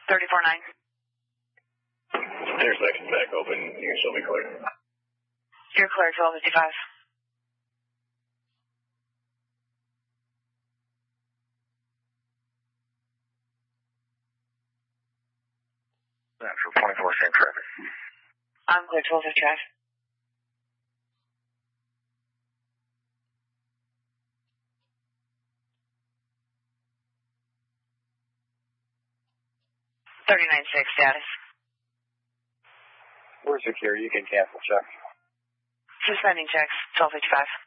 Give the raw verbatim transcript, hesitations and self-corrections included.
thirty-four nine. Intersection's back open. You can still be clear. You're clear, twelve fifty-five. Natural twenty-four same traffic. I'm clear, twelve fifty-five. thirty-nine six status. We're secure. You can cancel check. Suspending checks, twelve fifty-five.